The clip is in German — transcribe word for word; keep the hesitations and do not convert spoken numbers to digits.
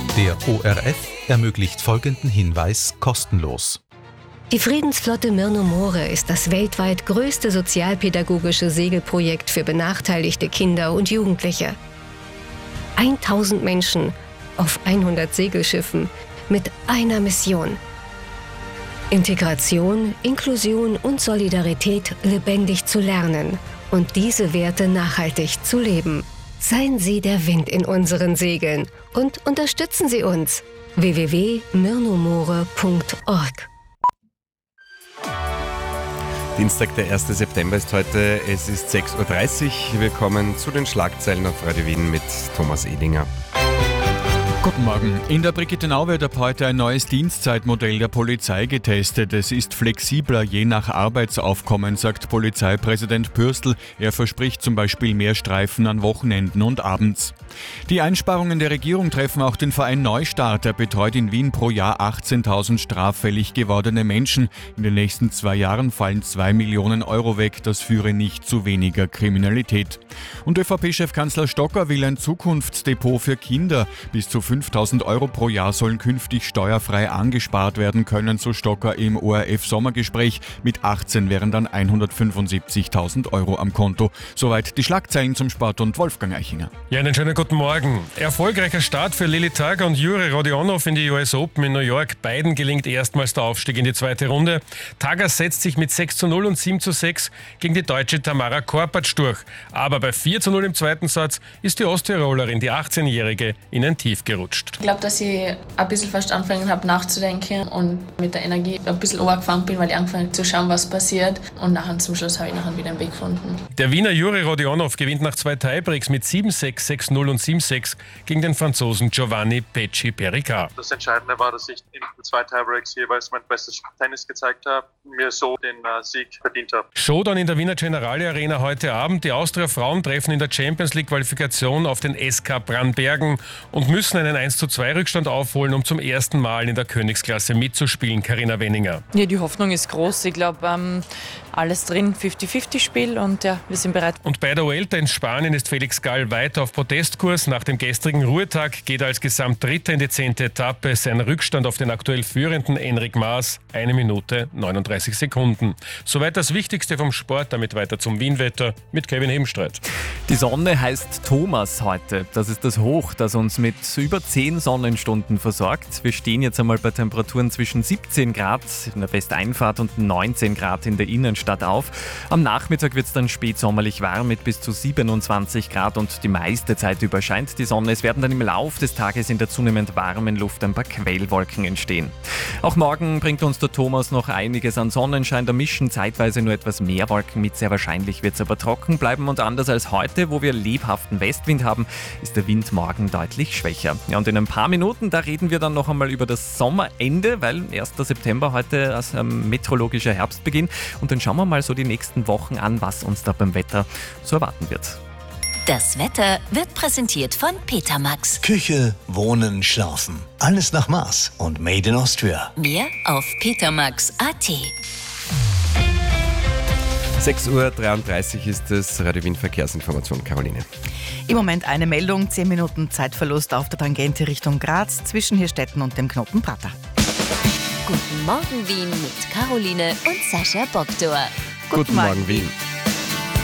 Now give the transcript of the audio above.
Der O R F ermöglicht folgenden Hinweis kostenlos. Die Friedensflotte Myrno More ist das weltweit größte sozialpädagogische Segelprojekt für benachteiligte Kinder und Jugendliche. tausend Menschen auf hundert Segelschiffen mit einer Mission: Integration, Inklusion und Solidarität lebendig zu lernen und diese Werte nachhaltig zu leben. Seien Sie der Wind in unseren Segeln und unterstützen Sie uns. w w w punkt myrnomore punkt org. Dienstag, der erste September ist heute, es ist sechs Uhr dreißig. Wir kommen zu den Schlagzeilen auf Radio Wien mit Thomas Edinger. Guten Morgen. In der Brigittenau wird ab heute ein neues Dienstzeitmodell der Polizei getestet. Es ist flexibler je nach Arbeitsaufkommen, sagt Polizeipräsident Pürstl. Er verspricht zum Beispiel mehr Streifen an Wochenenden und abends. Die Einsparungen der Regierung treffen auch den Verein Neustart. Er betreut in Wien pro Jahr achtzehntausend straffällig gewordene Menschen. In den nächsten zwei Jahren fallen zwei Millionen Euro weg. Das führe nicht zu weniger Kriminalität. Und ÖVP-Chefkanzler Stocker will ein Zukunftsdepot für Kinder. Bis zu fünftausend Euro pro Jahr sollen künftig steuerfrei angespart werden können, so Stocker im O R F-Sommergespräch. Mit achtzehn wären dann hundertfünfundsiebzigtausend Euro am Konto. Soweit die Schlagzeilen zum Sport und Wolfgang Eichinger. Ja, einen schönen guten Morgen. Erfolgreicher Start für Lili Tagger und Juri Rodionov in die U S Open in New York. Beiden gelingt erstmals der Aufstieg in die zweite Runde. Tagger setzt sich mit sechs zu null und sieben zu sechs gegen die deutsche Tamara Korpatsch durch. Aber bei vier zu null im zweiten Satz ist die Osttirolerin, die achtzehnjährige, in ein Tief gerutscht. Ich glaube, dass ich ein bisschen fast angefangen habe nachzudenken und mit der Energie ein bisschen runtergefahren bin, weil ich angefangen habe zu schauen, was passiert. Und nachher zum Schluss habe ich nachher wieder einen Weg gefunden. Der Wiener Juri Rodionov gewinnt nach zwei Tiebreaks mit sieben sechs, sechs null und sieben sechs gegen den Franzosen Giovanni Pecci Pericard. Das Entscheidende war, dass ich in den zwei Tiebreaks jeweils mein bestes Tennis gezeigt habe, mir so den äh, Sieg verdient habe. Showdown in der Wiener Generali Arena heute Abend. Die Austria-Frauen treffen in der Champions League-Qualifikation auf den S K Brannbergen und müssen einen eins zu zwei Rückstand aufholen, um zum ersten Mal in der Königsklasse mitzuspielen. Carina Wenninger. Ja, die Hoffnung ist groß. Ich glaube, ähm, alles drin, fünfzig fünfzig Spiel und ja, wir sind bereit. Und bei der Vuelta in Spanien ist Felix Gall weiter auf Protestkurs. Nach dem gestrigen Ruhetag geht er als Gesamtdritter in die zehnte Etappe. Sein Rückstand auf den aktuell führenden Enric Mas, eine Minute neununddreißig Sekunden. Soweit das Wichtigste vom Sport, damit weiter zum Wienwetter mit Kevin Hebenstreit. Die Sonne heißt Thomas heute. Das ist das Hoch, das uns mit über zehn Sonnenstunden versorgt. Wir stehen jetzt einmal bei Temperaturen zwischen siebzehn Grad in der Westeinfahrt und neunzehn Grad in der Innenstadt auf. Am Nachmittag wird es dann spätsommerlich warm mit bis zu siebenundzwanzig Grad und die meiste Zeit über scheint die Sonne. Es werden dann im Lauf des Tages in der zunehmend warmen Luft ein paar Quellwolken entstehen. Auch morgen bringt uns der Thomas noch einiges an Sonnenschein. Da mischen zeitweise nur etwas mehr Wolken mit. Sehr wahrscheinlich wird es aber trocken bleiben und anders als heute, wo wir lebhaften Westwind haben, ist der Wind morgen deutlich schwächer. Ja, und in ein paar Minuten, da reden wir dann noch einmal über das Sommerende, weil erster September heute als ähm, meteorologischer Herbstbeginn. Und dann schauen wir mal so die nächsten Wochen an, was uns da beim Wetter so erwarten wird. Das Wetter wird präsentiert von Petermax. Küche, Wohnen, Schlafen. Alles nach Maß und made in Austria. Mehr auf petermax punkt a t. sechs Uhr dreiunddreißig ist es, Radio Wien Verkehrsinformation, Caroline. Im Moment eine Meldung, zehn Minuten Zeitverlust auf der Tangente Richtung Graz zwischen Hirstetten und dem Knoten Prater. Guten Morgen Wien mit Caroline und Sascha Bogdor. Guten, Guten Morgen Wien.